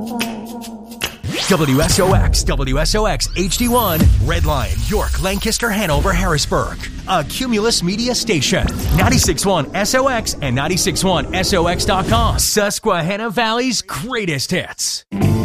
WSOX, HD1, Red Lion, York, Lancaster, Hanover, Harrisburg. A Cumulus Media station. 96.1 SOX and 96.1SOX.com. Susquehanna Valley's greatest hits.